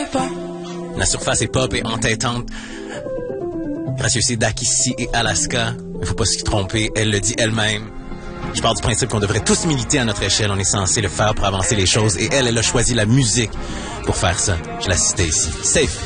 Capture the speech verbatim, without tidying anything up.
pas. La surface est pop et entêtante. Gracieuseté d'Akissi et Alaska. Il ne faut pas se tromper, elle le dit elle-même. Je pars du principe qu'on devrait tous militer à notre échelle. On est censé le faire pour avancer les choses. Et elle, elle a choisi la musique pour faire ça. Je la citais ici. Safe.